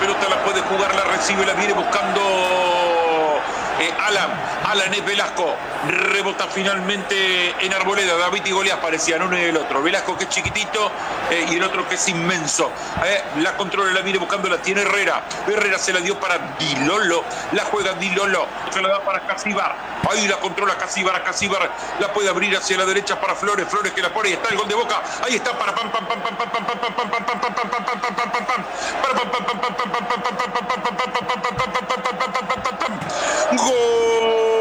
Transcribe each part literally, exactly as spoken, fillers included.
pelota la puede jugar, la recibe, la viene buscando eh, Alan. Alan es Velasco. Rebota finalmente en Arboleda. David y Goliat parecían uno y el otro. Velasco que es chiquitito eh, y el otro que es inmenso. Eh, la controla, la viene buscando, la tiene Herrera. Herrera se la dio para Dilolo. La juega Dilolo. Se la da para Casibar. Ahí la controla Casibar. Casibar la puede abrir hacia la derecha para Flores. Flores que la pone. Ahí está el gol de Boca. Ahí está para pam pam pam pam pam pam pam pam pam pam pam pam pam pam pam pam pam pam para pam pam pam pam pam pam pam pam pam pam pam pam pam. ¡Gol!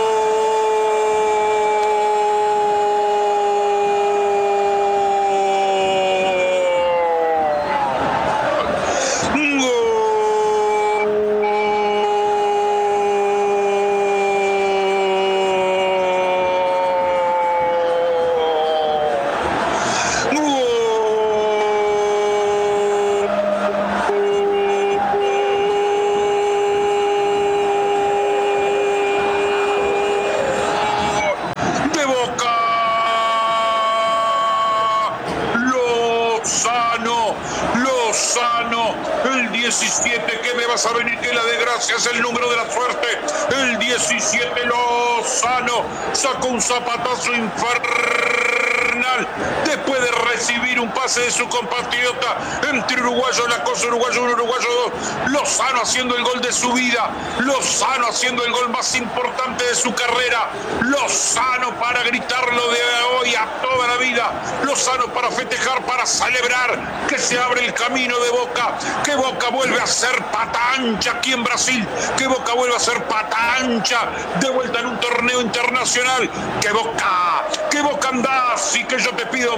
Lozano, el diecisiete, que me vas a venir que la desgracia es el número de la suerte. El diecisiete, Lozano sacó un zapatazo infernal después de recibir un pase de su compatriota. Entre uruguayo, la cosa uruguayo uno, uruguayo dos. Lozano haciendo el gol de su vida. Lozano haciendo el gol más importante de su carrera. Lozano para gritarlo de hoy a toda la vida. Lozano para festejar, para celebrar que se abre el camino de Boca. Que Boca vuelve a ser pata ancha aquí en Brasil. Que Boca vuelve a ser pata ancha de vuelta en un torneo internacional. Que Boca, que Boca andás y que yo te pido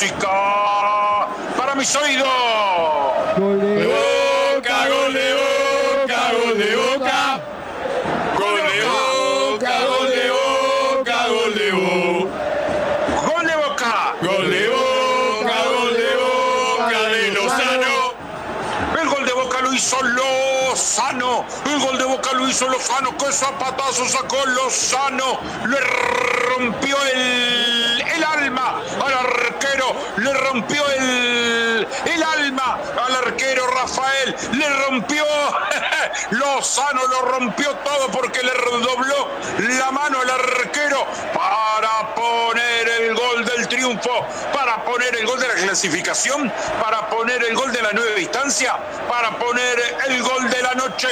música para mis oídos. Gol de Boca, gol de Boca, gol de Boca. Gol de Boca, gol de Boca, gol de Boca. Gol de Boca. Gol de Boca, gol de Boca de Lozano. El gol de Boca lo hizo Lozano. El gol de Boca lo hizo Lozano. ¡Qué zapatazo sacó Lozano! Le rompió el, el alma al arquero. Le rompió el, el alma al arquero Rafael. Le rompió Lozano, lo rompió todo porque le dobló la mano al arquero para poner el gol del triunfo, para poner el gol de la clasificación, para poner el gol de la nueva distancia, para poner el gol de la noche.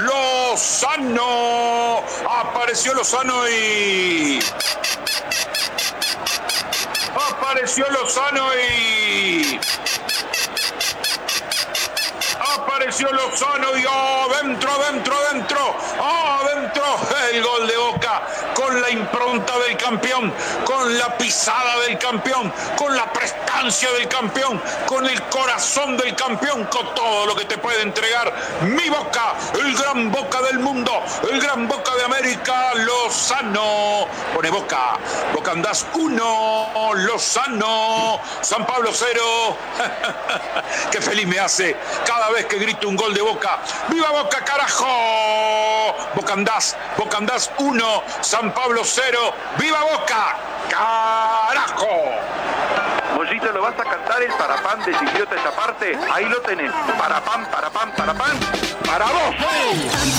Lozano, apareció Lozano y... Apareció Lozano y... Apareció Lozano y adentro, adentro, adentro, adentro, el gol de Boca con la impronta del campeón, con la pisada del campeón, con la prestancia del campeón, con el corazón del campeón, con todo lo que te puede entregar mi Boca, el gran Boca del mundo, el gran Boca de América. Lozano pone Boca, Boca andás uno, Lozano, San Pablo cero. Qué feliz me hace cada vez que grito un gol de Boca. ¡Viva Boca, carajo! Boca andás, Boca andás uno, San Pablo cero. ¡Viva Boca, carajo! Mollito, ¿lo vas a cantar el parapán de Chiquilota esa parte? Ahí lo tenés. Parapán, parapán, parapán. Para vos.